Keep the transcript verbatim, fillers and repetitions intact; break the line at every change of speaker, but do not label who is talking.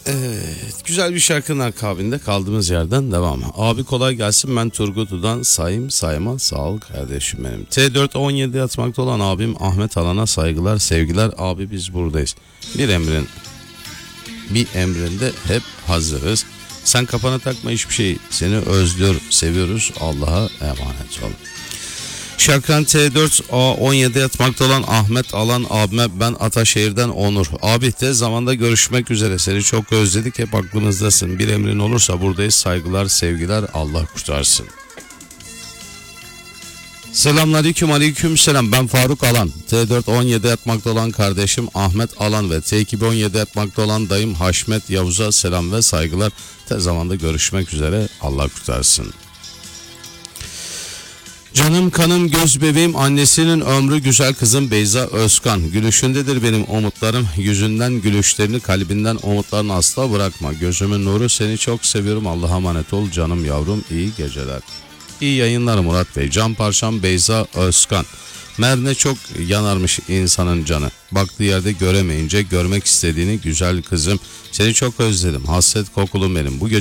Evet, güzel bir şarkının akabinde kaldığımız yerden devam. Abi kolay gelsin, ben Turgutlu'dan Sayım Sayma, sağ ol kardeşim benim. T dört on yedi yatmakta olan abim Ahmet Alan'a saygılar sevgiler. Abi biz buradayız. Bir emrin bir emrinde hep hazırız. Sen kafana takma hiçbir şey. Seni özlüyor, seviyoruz. Allah'a emanet ol. Şakran T dört A on yedi yatmakta olan Ahmet Alan abime, ben Ataşehir'den Onur. Abi tez zamanda görüşmek üzere. Seni çok özledik, hep aklımızdasın. Bir emrin olursa buradayız. Saygılar, sevgiler. Allah kurtarsın. Selamünaleyküm, aleyküm selam. Ben Faruk Alan. T dört on yedi yatmakta olan kardeşim Ahmet Alan ve T iki on yedi yatmakta olan dayım Haşmet Yavuz'a selam ve saygılar. Tez zamanda görüşmek üzere. Allah kurtarsın. Canım kanım göz bebeğim, annesinin ömrü güzel kızım Beyza Özkan. Gülüşündedir benim umutlarım, yüzünden gülüşlerini, kalbinden umutlarını asla bırakma. Gözümün nuru, seni çok seviyorum, Allah'a emanet ol canım yavrum, iyi geceler. İyi yayınlar Murat Bey. Can parçam Beyza Özkan. Merne çok yanarmış insanın canı. Baktığı yerde göremeyince görmek istediğini güzel kızım. Seni çok özledim, hasret kokulum benim. Bu gece